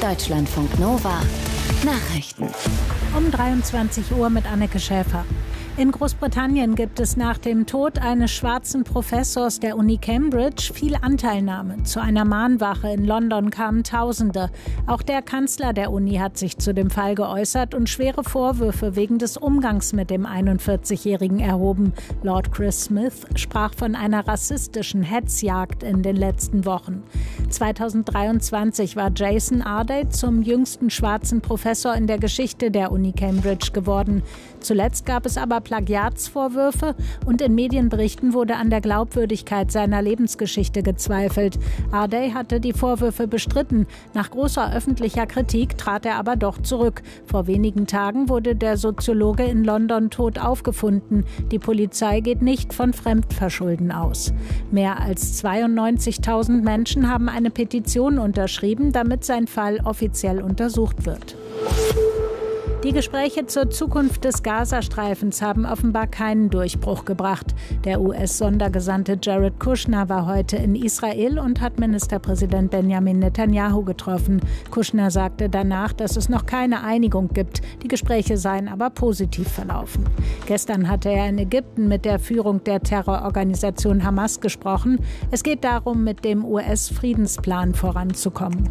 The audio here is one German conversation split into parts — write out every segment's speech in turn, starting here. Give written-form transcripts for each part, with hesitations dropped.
Deutschlandfunk Nova Nachrichten. Um 23 Uhr mit Anneke Schäfer. In Großbritannien gibt es nach dem Tod eines schwarzen Professors der Uni Cambridge viel Anteilnahme. Zu einer Mahnwache in London kamen Tausende. Auch der Kanzler der Uni hat sich zu dem Fall geäußert und schwere Vorwürfe wegen des Umgangs mit dem 41-Jährigen erhoben. Lord Chris Smith sprach von einer rassistischen Hetzjagd in den letzten Wochen. 2023 war Jason Arday zum jüngsten schwarzen Professor in der Geschichte der Uni Cambridge geworden. Zuletzt gab es aber Plagiatsvorwürfe und in Medienberichten wurde an der Glaubwürdigkeit seiner Lebensgeschichte gezweifelt. Arday hatte die Vorwürfe bestritten. Nach großer öffentlicher Kritik trat er aber doch zurück. Vor wenigen Tagen wurde der Soziologe in London tot aufgefunden. Die Polizei geht nicht von Fremdverschulden aus. Mehr als 92.000 Menschen haben eine Petition unterschrieben, damit sein Fall offiziell untersucht wird. Die Gespräche zur Zukunft des Gazastreifens haben offenbar keinen Durchbruch gebracht. Der US-Sondergesandte Jared Kushner war heute in Israel und hat Ministerpräsident Benjamin Netanyahu getroffen. Kushner sagte danach, dass es noch keine Einigung gibt. Die Gespräche seien aber positiv verlaufen. Gestern hatte er in Ägypten mit der Führung der Terrororganisation Hamas gesprochen. Es geht darum, mit dem US-Friedensplan voranzukommen.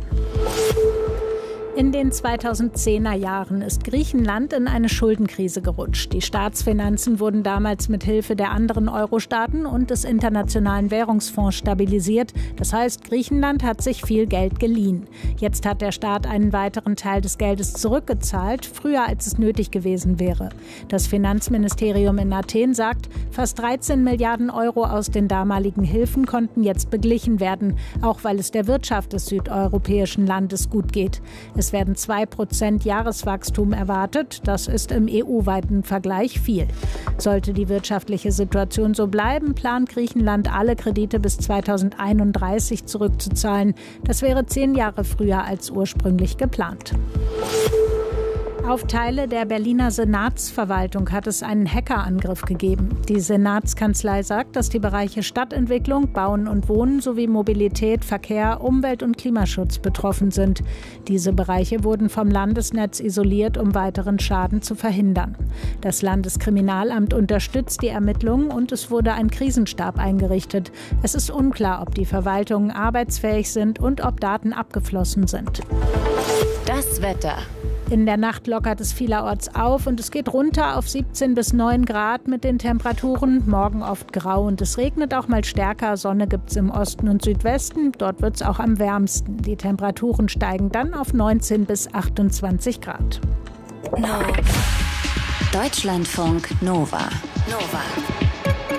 In den 2010er Jahren ist Griechenland in eine Schuldenkrise gerutscht. Die Staatsfinanzen wurden damals mit Hilfe der anderen Euro-Staaten und des Internationalen Währungsfonds stabilisiert. Das heißt, Griechenland hat sich viel Geld geliehen. Jetzt hat der Staat einen weiteren Teil des Geldes zurückgezahlt, früher als es nötig gewesen wäre. Das Finanzministerium in Athen sagt, fast 13 Milliarden Euro aus den damaligen Hilfen konnten jetzt beglichen werden, auch weil es der Wirtschaft des südeuropäischen Landes gut geht. Es werden 2% Jahreswachstum erwartet. Das ist im EU-weiten Vergleich viel. Sollte die wirtschaftliche Situation so bleiben, plant Griechenland, alle Kredite bis 2031 zurückzuzahlen. Das wäre 10 Jahre früher als ursprünglich geplant. Auf Teile der Berliner Senatsverwaltung hat es einen Hackerangriff gegeben. Die Senatskanzlei sagt, dass die Bereiche Stadtentwicklung, Bauen und Wohnen sowie Mobilität, Verkehr, Umwelt- und Klimaschutz betroffen sind. Diese Bereiche wurden vom Landesnetz isoliert, um weiteren Schaden zu verhindern. Das Landeskriminalamt unterstützt die Ermittlungen und es wurde ein Krisenstab eingerichtet. Es ist unklar, ob die Verwaltungen arbeitsfähig sind und ob Daten abgeflossen sind. Das Wetter. In der Nacht lockert es vielerorts auf und es geht runter auf 17 bis 9 Grad mit den Temperaturen. Morgen oft grau und es regnet auch mal stärker. Sonne gibt es im Osten und Südwesten. Dort wird es auch am wärmsten. Die Temperaturen steigen dann auf 19 bis 28 Grad. Deutschlandfunk Nova.